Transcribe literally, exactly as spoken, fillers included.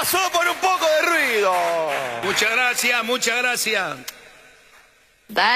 aplauso por un poco de ruido. Muchas gracias, muchas gracias.